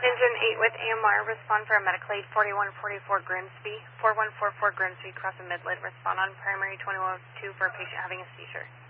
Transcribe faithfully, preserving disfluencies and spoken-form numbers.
Engine eight with A M R, respond for a medical aid forty-one forty-four Grimsby, four one four four Grimsby, cross the mid-lid, respond on primary twenty-one oh two for a patient having a seizure.